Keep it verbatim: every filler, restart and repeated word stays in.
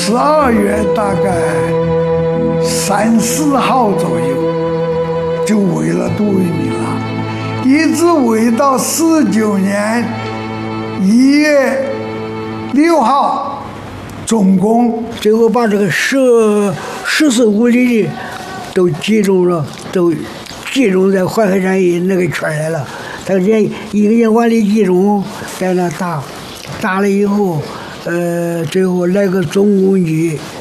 十二月大概三四号左右就围了杜聿明了，一直围到四九年一月六号，总共最后把这个十十四五里的都集中了，都集中在淮海山一那个圈来了。他人一个人往里集中，在那打，打了以后，呃，最后来个总攻击，